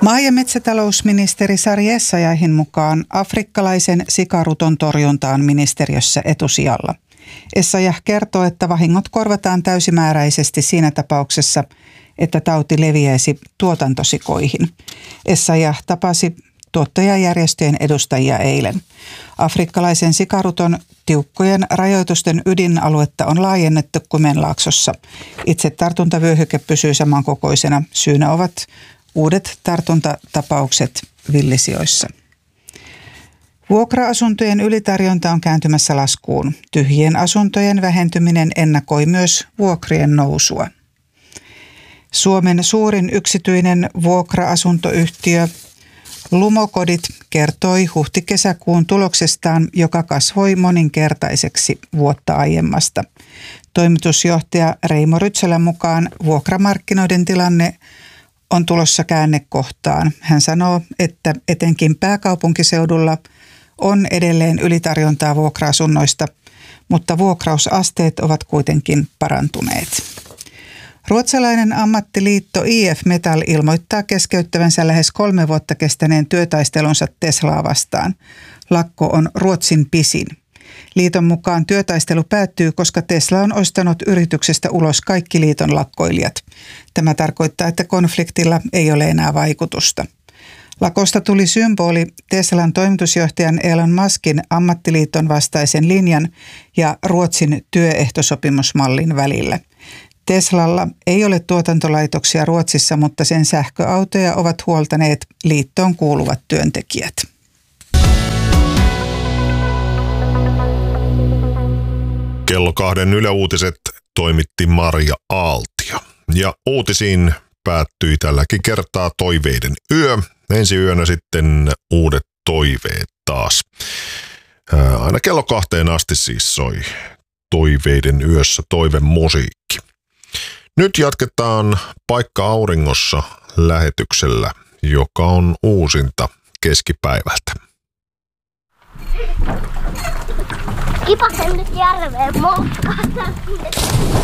Maa- ja metsätalousministeri Sari Essayahin mukaan afrikkalaisen sikaruton torjunta on ministeriössä etusijalla. Essayah kertoo, että vahingot korvataan täysimääräisesti siinä tapauksessa, että tauti leviäisi tuotantosikoihin. Essayah tapasi tuottajajärjestöjen edustajia eilen. Afrikkalaisen sikaruton tiukkojen rajoitusten ydinaluetta on laajennettu Kymenlaaksossa. Itse tartuntavyöhyke pysyy samankokoisena. Syynä ovat uudet tartuntatapaukset villisijoissa. Vuokra-asuntojen ylitarjonta on kääntymässä laskuun. Tyhjien asuntojen vähentyminen ennakoi myös vuokrien nousua. Suomen suurin yksityinen vuokra-asuntoyhtiö Lumokodit kertoi huhti-kesäkuun tuloksestaan, joka kasvoi moninkertaiseksi vuotta aiemmasta. Toimitusjohtaja Reimo Rytsälän mukaan vuokramarkkinoiden tilanne on tulossa käännekohtaan. Hän sanoo, että etenkin pääkaupunkiseudulla on edelleen ylitarjontaa vuokra-asunnoista, mutta vuokrausasteet ovat kuitenkin parantuneet. Ruotsalainen ammattiliitto IF Metall ilmoittaa keskeyttävänsä lähes 3 vuotta kestäneen työtaistelunsa Teslaa vastaan. Lakko on Ruotsin pisin. Liiton mukaan työtaistelu päättyy, koska Tesla on ostanut yrityksestä ulos kaikki liiton lakkoilijat. Tämä tarkoittaa, että konfliktilla ei ole enää vaikutusta. Lakosta tuli symboli Teslan toimitusjohtajan Elon Muskin ammattiliiton vastaisen linjan ja Ruotsin työehtosopimusmallin välillä. Teslalla ei ole tuotantolaitoksia Ruotsissa, mutta sen sähköautoja ovat huoltaneet liittoon kuuluvat työntekijät. Kello 2 Yle Uutiset toimitti Marja Aaltio. Ja uutisiin päättyi tälläkin kertaa toiveiden yö. Ensi yönä sitten uudet toiveet taas. Aina kello 2 asti siis soi toiveiden yössä toivemusiikki. Nyt jatketaan Paikka auringossa -lähetyksellä, joka on uusinta keskipäivältä. Kipasen nyt järveen moukkaan.